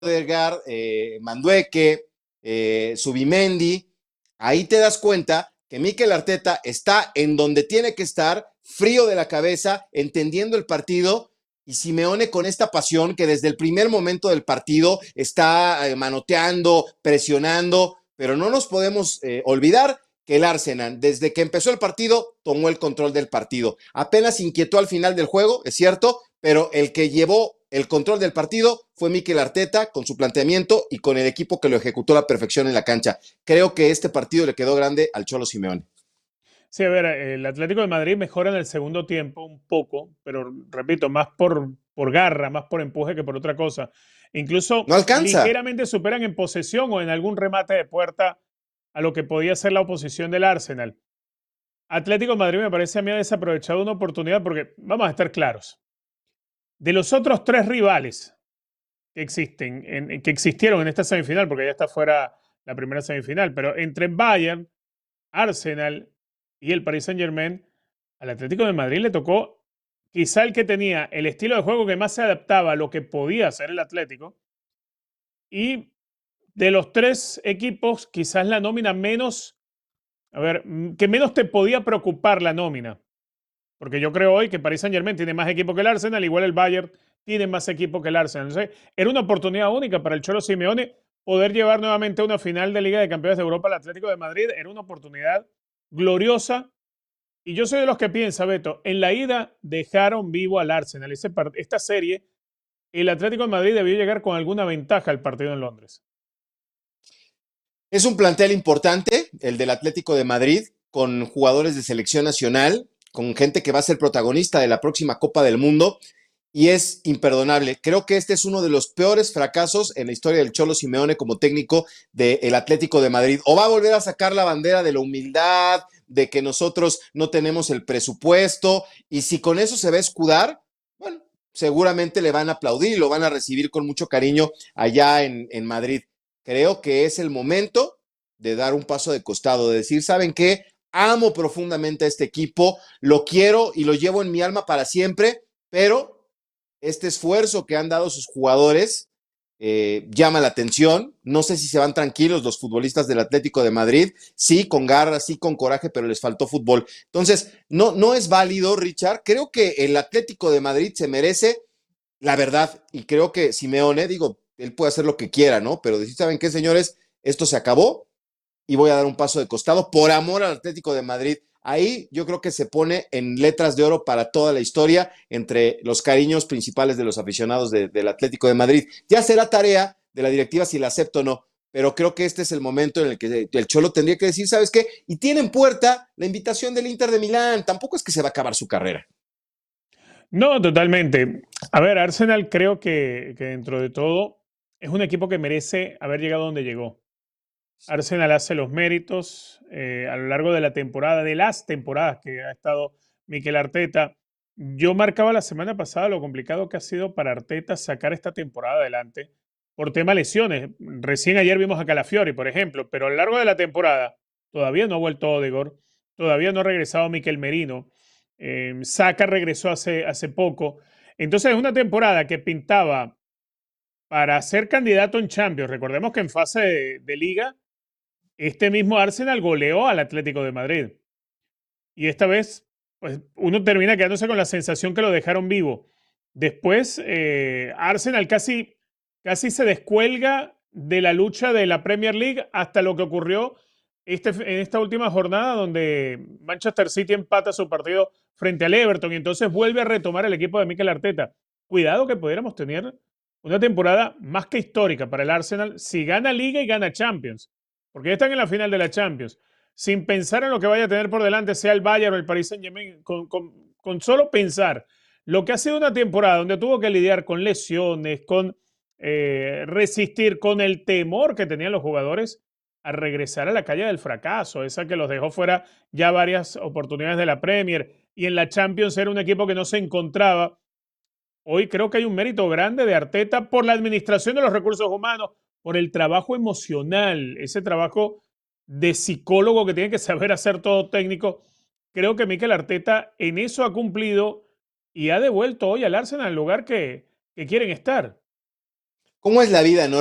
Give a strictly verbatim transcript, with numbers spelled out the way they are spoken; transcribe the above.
Odegaard, eh, Mandueque, eh, Subimendi, ahí te das cuenta que Mikel Arteta está en donde tiene que estar, frío de la cabeza, entendiendo el partido, y Simeone con esta pasión que desde el primer momento del partido está eh, manoteando, presionando, pero no nos podemos eh, olvidar que el Arsenal, desde que empezó el partido, tomó el control del partido. Apenas inquietó al final del juego, es cierto, pero el que llevó el control del partido fue Mikel Arteta con su planteamiento y con el equipo que lo ejecutó a la perfección en la cancha. Creo que este partido le quedó grande al Cholo Simeone. Sí, a ver, el Atlético de Madrid mejora en el segundo tiempo un poco, pero repito, más por, por garra, más por empuje que por otra cosa. No Incluso alcanza. ligeramente superan en posesión o en algún remate de puerta a lo que podía ser la oposición del Arsenal. Atlético de Madrid me parece a mí ha desaprovechado una oportunidad porque, vamos a estar claros, de los otros tres rivales que existen, en, que existieron en esta semifinal, porque ya está fuera la primera semifinal, pero entre Bayern, Arsenal y el Paris Saint-Germain, al Atlético de Madrid le tocó quizá el que tenía el estilo de juego que más se adaptaba a lo que podía hacer el Atlético. Y de los tres equipos, quizás la nómina menos, a ver, que menos te podía preocupar la nómina. Porque yo creo hoy que Paris Saint-Germain tiene más equipo que el Arsenal, igual el Bayern tiene más equipo que el Arsenal. Entonces, era una oportunidad única para el Cholo Simeone poder llevar nuevamente a una final de Liga de Campeones de Europa al Atlético de Madrid. Era una oportunidad gloriosa. Y yo soy de los que piensa, Beto, en la ida dejaron vivo al Arsenal. Ese esta serie, el Atlético de Madrid debió llegar con alguna ventaja al partido en Londres. Es un plantel importante, el del Atlético de Madrid, con jugadores de selección nacional, con gente que va a ser protagonista de la próxima Copa del Mundo, y es imperdonable. Creo que este es uno de los peores fracasos en la historia del Cholo Simeone como técnico del Atlético de Madrid. O va a volver a sacar la bandera de la humildad, de que nosotros no tenemos el presupuesto, y si con eso se va a escudar, bueno, seguramente le van a aplaudir y lo van a recibir con mucho cariño allá en, en Madrid. Creo que es el momento de dar un paso de costado, de decir, ¿saben qué? Amo profundamente a este equipo, lo quiero y lo llevo en mi alma para siempre, pero este esfuerzo que han dado sus jugadores eh, llama la atención. No sé si se van tranquilos los futbolistas del Atlético de Madrid, sí, con garra, sí, con coraje, pero les faltó fútbol. Entonces, no, no es válido, Richard. Creo que el Atlético de Madrid se merece la verdad, y creo que Simeone, digo, él puede hacer lo que quiera, ¿no? Pero decir, ¿saben qué, señores? Esto se acabó y voy a dar un paso de costado por amor al Atlético de Madrid. Ahí yo creo que se pone en letras de oro para toda la historia entre los cariños principales de los aficionados de, del Atlético de Madrid. Ya será tarea de la directiva si la acepto o no, pero creo que este es el momento en el que el Cholo tendría que decir, ¿sabes qué? Y tiene en puerta la invitación del Inter de Milán. Tampoco es que se va a acabar su carrera. No, totalmente. A ver, Arsenal creo que, que dentro de todo es un equipo que merece haber llegado donde llegó. Arsenal hace los méritos eh, a lo largo de la temporada, de las temporadas que ha estado Mikel Arteta. Yo marcaba la semana pasada lo complicado que ha sido para Arteta sacar esta temporada adelante por tema lesiones. Recién ayer vimos a Calafiori, por ejemplo, pero a lo largo de la temporada todavía no ha vuelto Odegaard, todavía no ha regresado Mikel Merino. Eh, Saka regresó hace, hace poco. Entonces es una temporada que pintaba para ser candidato en Champions. Recordemos que en fase de, de liga este mismo Arsenal goleó al Atlético de Madrid. Y esta vez, pues uno termina quedándose con la sensación que lo dejaron vivo. Después, eh, Arsenal casi, casi se descuelga de la lucha de la Premier League hasta lo que ocurrió este, en esta última jornada donde Manchester City empata su partido frente al Everton y entonces vuelve a retomar el equipo de Mikel Arteta. Cuidado que pudiéramos tener una temporada más que histórica para el Arsenal si gana Liga y gana Champions, porque ya están en la final de la Champions sin pensar en lo que vaya a tener por delante, sea el Bayern o el Paris Saint-Germain, con, con, con, solo pensar lo que ha sido una temporada donde tuvo que lidiar con lesiones, con eh, resistir, con el temor que tenían los jugadores a regresar a la calle del fracaso, esa que los dejó fuera ya varias oportunidades de la Premier, y en la Champions era un equipo que no se encontraba. Hoy creo que hay un mérito grande de Arteta por la administración de los recursos humanos, por el trabajo emocional, ese trabajo de psicólogo que tiene que saber hacer todo técnico. Creo que Mikel Arteta en eso ha cumplido y ha devuelto hoy al Arsenal al lugar que, que quieren estar. ¿Cómo es la vida, no?